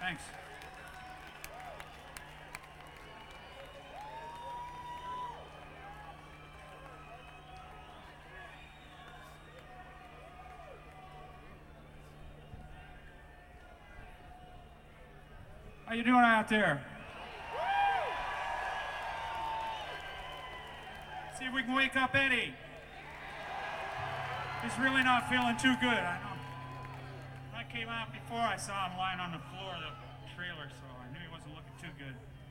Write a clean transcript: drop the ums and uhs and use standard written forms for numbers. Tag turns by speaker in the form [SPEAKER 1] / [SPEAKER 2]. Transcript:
[SPEAKER 1] Thanks. How you doing out there? See if we can wake up Eddie. He's really not feeling too good. I know. I came out before, I saw him lying on the floor of the trailer, so I knew he wasn't looking too good.